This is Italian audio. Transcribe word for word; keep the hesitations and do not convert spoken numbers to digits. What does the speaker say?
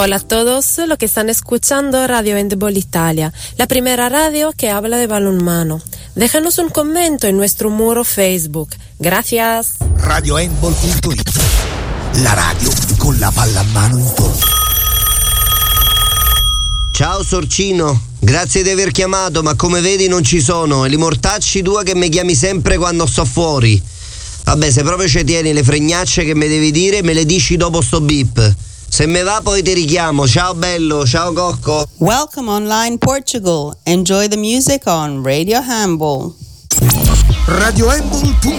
Hola a todos los que están escuchando Radio Handball Italia, la primera radio que habla de balonmano. Déjanos un commento en nuestro muro Facebook. Gracias. Radio Handball punto it, la radio con la palla a mano in torno. Ciao Sorcino, grazie di aver chiamato, ma come vedi non ci sono, e li mortacci tua che mi chiami sempre quando sto fuori. Vabbè, se proprio ci tieni le fregnacce che mi devi dire, me le dici dopo sto beep. Se me va poi ti richiamo. Ciao bello, ciao Cocco. Welcome online Portugal. Enjoy the music on Radio Handball. Radio Handball punto it